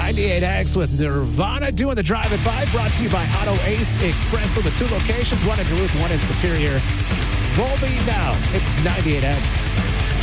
98X with Nirvana doing the Drive at 5, brought to you by Auto Ace Express with 2 locations, one in Duluth, one in Superior. Volby now. It's 98X.